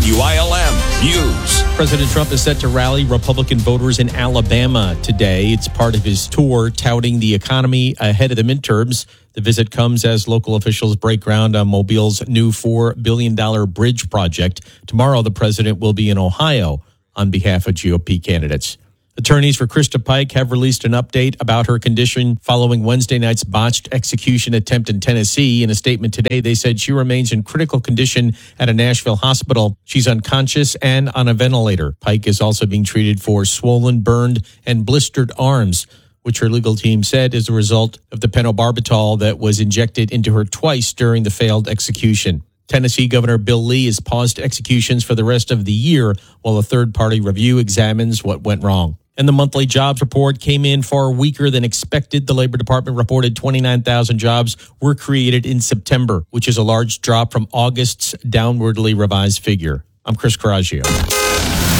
WILM News. President Trump is set to rally Republican voters in Alabama today. It's part of his tour touting the economy ahead of the midterms. The visit comes as local officials break ground on Mobile's new $4 billion bridge project. Tomorrow, the president will be in Ohio on behalf of GOP candidates. Attorneys for Krista Pike have released an update about her condition following Wednesday night's botched execution attempt in Tennessee. In a statement today, they said she remains in critical condition at a Nashville hospital. She's unconscious and on a ventilator. Pike is also being treated for swollen, burned, and blistered arms, which her legal team said is a result of the pentobarbital that was injected into her twice during the failed execution. Tennessee Governor Bill Lee has paused executions for the rest of the year while a third-party review examines what went wrong. And the monthly jobs report came in far weaker than expected. The Labor Department reported 29,000 jobs were created in September, which is a large drop from August's downwardly revised figure. I'm Chris Coraggio.